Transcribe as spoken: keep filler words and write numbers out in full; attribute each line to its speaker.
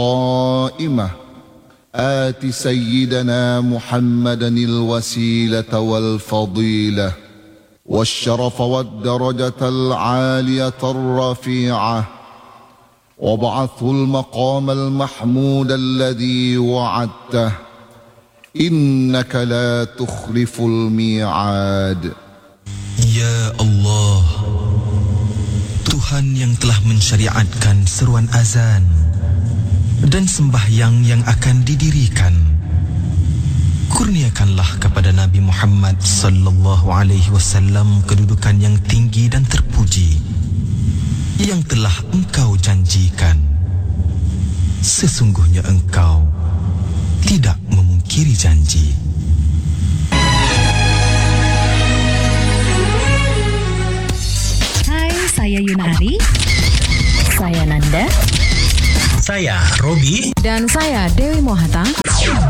Speaker 1: قائمة آت سيدنا محمدا الوسيلة والفضيلة والشرف والدرجة العالية الرفيعة وابعثه المقام المحمود الذي وعدته إنك لا تخلف الميعاد.
Speaker 2: Ya Allah, Tuhan yang telah mensyariatkan seruan azan dan sembahyang yang akan didirikan, kurniakanlah kepada Nabi Muhammad sallallahu alaihi wasallam kedudukan yang tinggi dan terpuji yang telah Engkau janjikan. Sesungguhnya Engkau tidak memungkiri janji.
Speaker 3: Hai, saya Yunari.
Speaker 4: Saya Nanda.
Speaker 5: Saya Robi.
Speaker 3: Dan saya Dewi Mohata.